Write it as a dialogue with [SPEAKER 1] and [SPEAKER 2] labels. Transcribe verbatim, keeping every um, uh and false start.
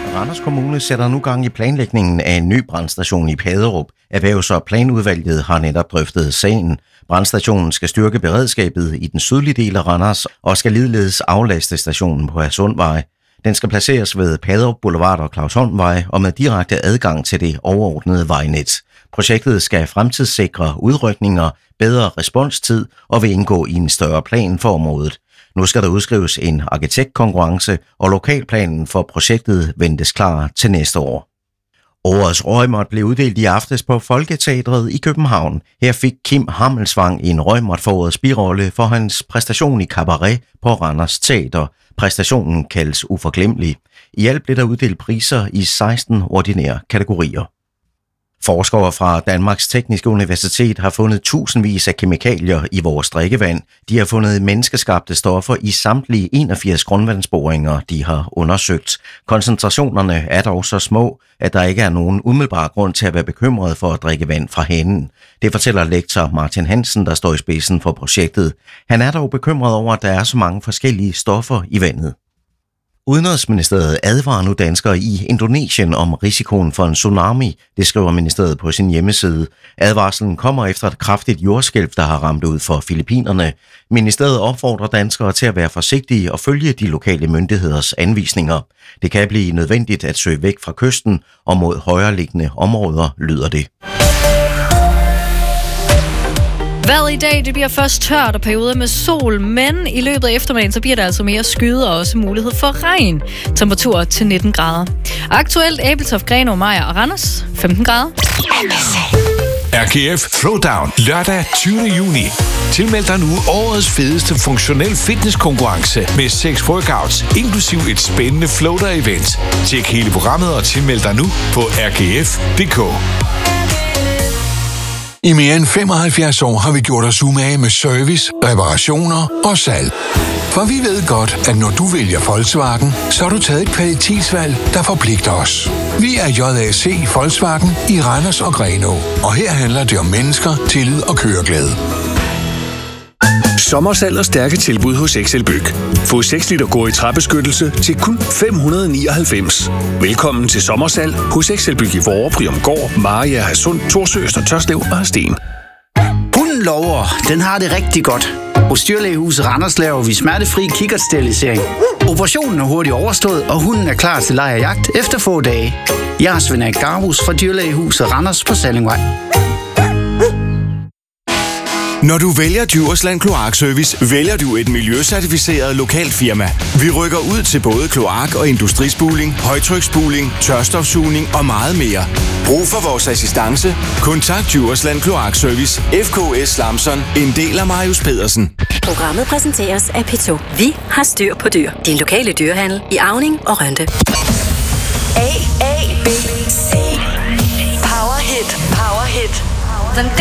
[SPEAKER 1] Randers Kommune sætter nu gang i planlægningen af en ny brandstation i Haderup. Erhvervs- og planudvalget har netop drøftet sagen. Brandstationen skal styrke beredskabet i den sydlige del af Randers og skal ligeledes aflaste stationen på Hadsundvej. Den skal placeres ved Haderup Boulevard og Claus Holmvej og med direkte adgang til det overordnede vejnet. Projektet skal fremtidssikre udrykninger, bedre responstid og vil indgå i en større plan for området. Nu skal der udskrives en arkitektkonkurrence, og lokalplanen for projektet ventes klar til næste år. Årets Røgmot blev uddelt i aftes på Folketeatret i København. Her fik Kim Hammelsvang en Røgmot for årets birolle for hans præstation i Cabaret på Randers Teater. Præstationen kaldes uforglemmelig. I alt blev der uddelt priser i seksten ordinære kategorier. Forskere fra Danmarks Tekniske Universitet har fundet tusindvis af kemikalier i vores drikkevand. De har fundet menneskeskabte stoffer i samtlige enogfirs grundvandsboringer, de har undersøgt. Koncentrationerne er dog så små, at der ikke er nogen umiddelbar grund til at være bekymret for at drikke vand fra hanen. Det fortæller lektor Martin Hansen, der står i spidsen for projektet. Han er dog bekymret over, at der er så mange forskellige stoffer i vandet. Udenrigsministeriet advarer nu danskere i Indonesien om risikoen for en tsunami, det skriver ministeriet på sin hjemmeside. Advarslen kommer efter et kraftigt jordskælv, der har ramt ud for Filippinerne. Ministeriet opfordrer danskere til at være forsigtige og følge de lokale myndigheders anvisninger. Det kan blive nødvendigt at søge væk fra kysten og mod højreliggende områder, lyder det.
[SPEAKER 2] Vejret i dag, det bliver først tørt og perioder med sol, men i løbet af eftermiddagen, så bliver der altså mere skyde og også mulighed for regn. Temperaturer til nitten grader. Aktuelt Ebeltoft, Grenaa, Mariager og Randers, femten grader.
[SPEAKER 3] R G F Throwdown lørdag tyvende juni. Tilmeld dig nu årets fedeste funktionel fitnesskonkurrence med seks workouts, inklusiv et spændende floater-event. Tjek hele programmet og tilmeld dig nu på r g f punktum d k.
[SPEAKER 4] I mere end femoghalvfjerds år har vi gjort os umage med service, reparationer og salg. For vi ved godt, at når du vælger Volkswagen, så har du taget et kvalitetsvalg, der forpligter os. Vi er J A C Volkswagen i Randers og Grenaa, og her handler det om mennesker, tillid og køreglæde.
[SPEAKER 5] Sommersalg og stærke tilbud hos Excel Byg. Få seks liter gå i træbeskyttelse til kun fem hundrede og nioghalvfems. Velkommen til sommersalg hos Excel Byg i Vorre, Priomgård, Mariager, Hadsund, Thorsø, Øster Tørslev og Hadsten.
[SPEAKER 6] Hunden lover, den har det rigtig godt. Hos Dyrlægehuset Randers laver vi smertefri kikkertsterilisering. Operationen er hurtigt overstået, og hunden er klar til leg og jagt efter få dage. Jeg er Svend Erik Garbus fra Dyrlægehuset Randers på Sallingvej.
[SPEAKER 7] Når du vælger Djursland Kloakservice, vælger du et miljøcertificeret lokalt firma. Vi rykker ud til både kloak- og industrispuling, højtryksspuling, tørstofsugning og meget mere. Brug for vores assistance? Kontakt Djursland Kloakservice, F K S Lamson, en del af Marius Pedersen.
[SPEAKER 8] Programmet præsenteres af P to. Vi har styr på dyr. Din lokale dyrehandel i Auning og Rønde.
[SPEAKER 9] A, A, B, C. Powerhit, Powerhit.